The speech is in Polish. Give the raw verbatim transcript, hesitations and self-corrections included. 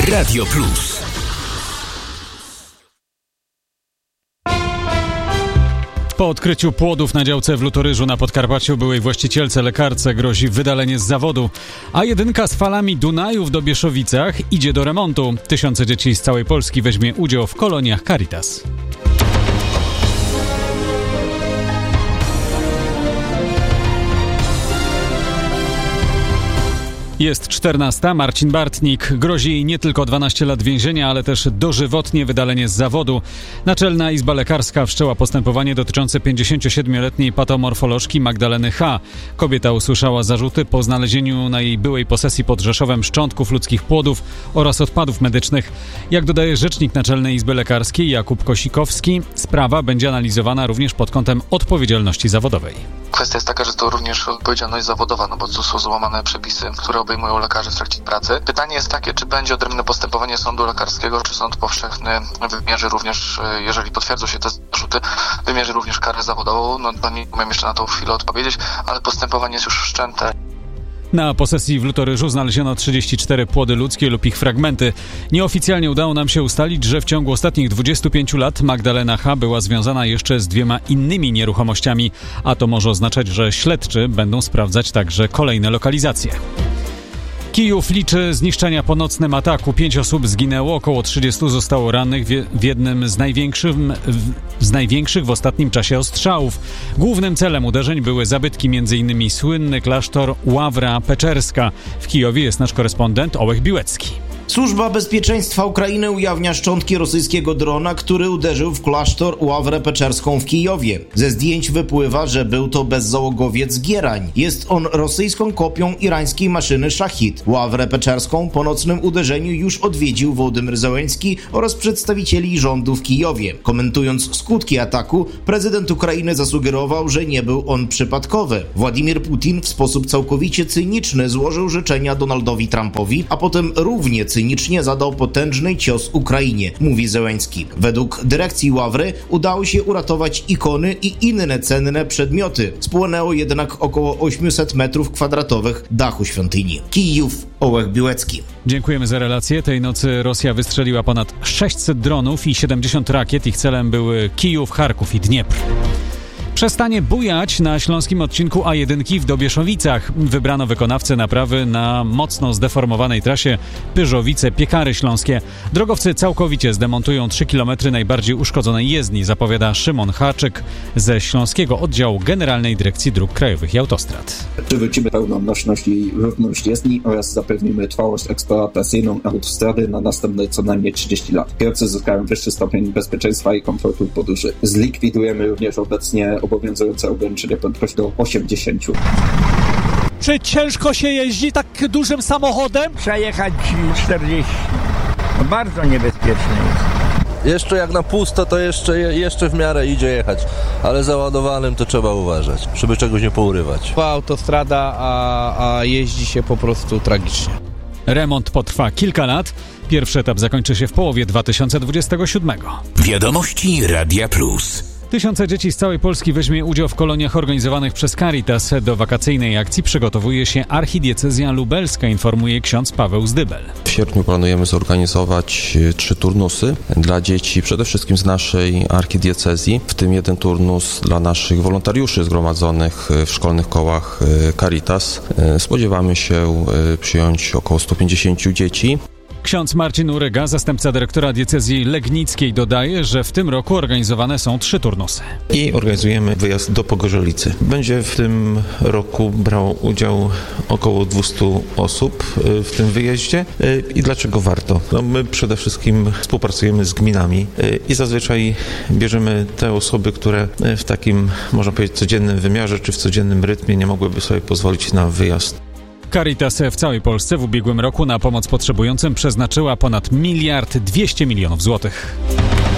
Radio Plus. Po odkryciu płodów na działce w Lutoryżu na Podkarpaciu byłej właścicielce lekarce grozi wydalenie z zawodu, a jedynka z falami Dunaju w Dobieszowicach idzie do remontu. Tysiące dzieci z całej Polski weźmie udział w koloniach Caritas. Jest czternasta. Marcin Bartnik. Grozi jej nie tylko dwanaście lat więzienia, ale też dożywotnie wydalenie z zawodu. Naczelna Izba Lekarska wszczęła postępowanie dotyczące pięćdziesięciosiedmioletniej patomorfolożki Magdaleny H. Kobieta usłyszała zarzuty po znalezieniu na jej byłej posesji pod Rzeszowem szczątków ludzkich płodów oraz odpadów medycznych. Jak dodaje rzecznik Naczelnej Izby Lekarskiej Jakub Kosikowski, sprawa będzie analizowana również pod kątem odpowiedzialności zawodowej. Kwestia jest taka, że to również odpowiedzialność zawodowa, no bo tu są złamane przepisy, które obejmują lekarzy w trakcie pracy. Pytanie jest takie, czy będzie odrębne postępowanie sądu lekarskiego, czy sąd powszechny wymierzy również, jeżeli potwierdzą się te zarzuty, wymierzy również karę zawodową. No to nie umiem jeszcze na tą chwilę odpowiedzieć, ale postępowanie jest już wszczęte. Na posesji w Lutoryżu znaleziono trzydzieści cztery płody ludzkie lub ich fragmenty. Nieoficjalnie udało nam się ustalić, że w ciągu ostatnich dwudziestu pięciu lat Magdalena H. była związana jeszcze z dwiema innymi nieruchomościami, a to może oznaczać, że śledczy będą sprawdzać także kolejne lokalizacje. Kijów liczy zniszczenia po nocnym ataku. Pięć osób zginęło, około trzydziestu zostało rannych w jednym z największych, z największych w ostatnim czasie ostrzałów. Głównym celem uderzeń były zabytki, m.in. słynny klasztor Ławra Peczerska. W Kijowie jest nasz korespondent Ołech Biłecki. Służba Bezpieczeństwa Ukrainy ujawnia szczątki rosyjskiego drona, który uderzył w klasztor Ławrę Peczerską w Kijowie. Ze zdjęć wypływa, że był to bezzałogowiec Gierań. Jest on rosyjską kopią irańskiej maszyny Szachid. Ławrę Peczerską po nocnym uderzeniu już odwiedził Wołodymyr Zełenski oraz przedstawicieli rządu w Kijowie. Komentując skutki ataku, prezydent Ukrainy zasugerował, że nie był on przypadkowy. Władimir Putin w sposób całkowicie cyniczny złożył życzenia Donaldowi Trumpowi, a potem równie cynicznie zadał potężny cios Ukrainie, mówi Zełenski. Według dyrekcji Ławry udało się uratować ikony i inne cenne przedmioty. Spłonęło jednak około osiemset metrów kwadratowych dachu świątyni. Kijów, Ołech Biłecki. Dziękujemy za relację. Tej nocy Rosja wystrzeliła ponad sześćset dronów i siedemdziesiąt rakiet. Ich celem były Kijów, Charków i Dniepr. Przestanie bujać na śląskim odcinku A jeden w Dobieszowicach. Wybrano wykonawcę naprawy na mocno zdeformowanej trasie Pyrzowice-Piekary Śląskie. Drogowcy całkowicie zdemontują trzy kilometry najbardziej uszkodzonej jezdni, zapowiada Szymon Haczyk ze Śląskiego Oddziału Generalnej Dyrekcji Dróg Krajowych i Autostrad. Przywrócimy pełną nośność i równość jezdni oraz zapewnimy trwałość eksploatacyjną autostrady na następne co najmniej trzydzieści lat. Kierowcy zyskają wyższy stopień bezpieczeństwa i komfortu podróży. Zlikwidujemy również obecnie obowiązujące ograniczenie prędkości do osiemdziesięciu. Czy ciężko się jeździ tak dużym samochodem? Przejechać czterdzieści. No bardzo niebezpieczne jest. Jeszcze jak na pusto, to jeszcze, jeszcze w miarę idzie jechać, ale załadowanym to trzeba uważać, żeby czegoś nie pourywać. Autostrada, a, a jeździ się po prostu tragicznie. Remont potrwa kilka lat. Pierwszy etap zakończy się w połowie dwa tysiące dwudziestego siódmego. Wiadomości Radia Plus. Tysiące dzieci z całej Polski weźmie udział w koloniach organizowanych przez Caritas. Do wakacyjnej akcji przygotowuje się archidiecezja lubelska, informuje ksiądz Paweł Zdybel. W sierpniu planujemy zorganizować trzy turnusy dla dzieci, przede wszystkim z naszej archidiecezji, w tym jeden turnus dla naszych wolontariuszy zgromadzonych w szkolnych kołach Caritas. Spodziewamy się przyjąć około sto pięćdziesiąt dzieci. Ksiądz Marcin Uryga, zastępca dyrektora diecezji legnickiej, dodaje, że w tym roku organizowane są trzy turnusy. I organizujemy wyjazd do Pogorzelicy. Będzie w tym roku brało udział około dwieście osób w tym wyjeździe. I dlaczego warto? No my przede wszystkim współpracujemy z gminami i zazwyczaj bierzemy te osoby, które w takim, można powiedzieć, codziennym wymiarze czy w codziennym rytmie nie mogłyby sobie pozwolić na wyjazd. Caritas w całej Polsce w ubiegłym roku na pomoc potrzebującym przeznaczyła ponad miliard dwieście milionów złotych.